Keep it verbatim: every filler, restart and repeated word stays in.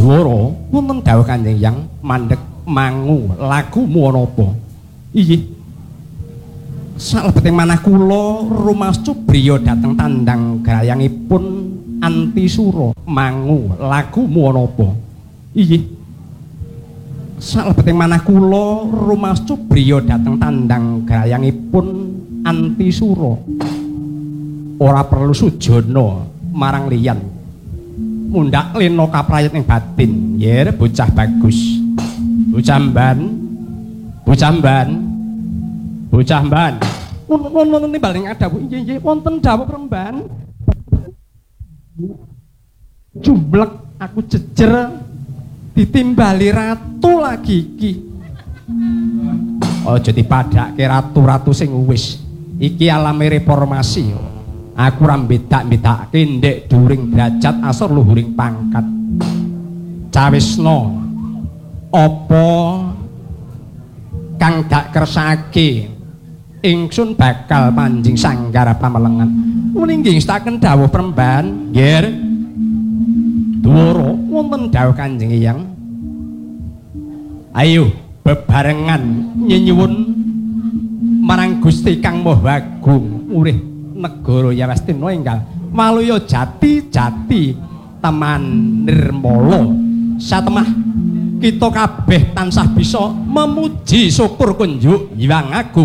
Dwara wonten dawuh Kanjeng Hyang mandheg mangu lakumu ana apa? Inggih. Salebeting manah kula rumastu griya dhateng tandang grayangipun Antisura. Mangu lakumu ana apa? Inggih. Salebeting manah kula rumastu griya dhateng tandang grayangipun Antisura. Ora perlu sujana marang liyan. Mundhak lena kaprayit ing batin. Yer bocah bagus. Bocah mban. Bocah mban. Bocah mban. Wonten timbal ing dawuh nggih nggih wonten dawuh Remban. Jumblek aku jejer ditimbali ratu lagi iki. Aja dipadhake ratu-ratu sing wis. Iki alame reformasi. Aku ora mbedak-bedake ndek dhuwuring derajat asor luhuring pangkat. Cawisna apa kang dak kersake ingsun bakal manjing sanggar pamelengan. Muninggih staken dawuh Premban. Nggih. Dwara wonten dawuh Kanjeng Hyang. Ayo bebarengan nyenyuwun marang Gusti Kang Maha Agung urih negara Yawastina enggal Waluya jati-jati teman nirmala satemah kita kabeh tansah bisa memuji syukur kunjuk Hyang Agung.